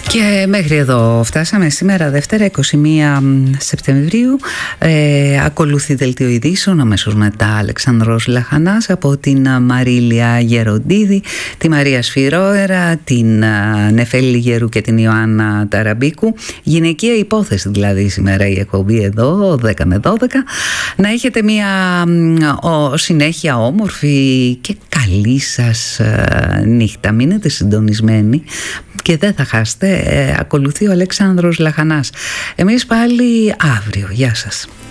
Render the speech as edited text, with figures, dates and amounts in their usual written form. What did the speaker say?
Και μέχρι εδώ φτάσαμε σήμερα, Δευτέρα 21 Σεπτεμβρίου. Ακολουθεί δελτίο ειδήσεων, αμέσως μετά Αλεξανδρός Λαχανάς από την Μαρίλια Γεροντίδη, τη Μαρία Σφυρόερα, την Νεφέλη Γερού και την Ιωάννα Ταραμπίκου. Γυναικεία υπόθεση δηλαδή σήμερα η εκπομπή εδώ 10 με 12. Να έχετε μια συνέχεια όμορφη και καλή σας νύχτα. Μείνετε συντονισμένοι και δεν θα χάσετε. Ακολουθεί ο Αλέξανδρος Λαχανάς. Εμείς πάλι αύριο. Γεια σας.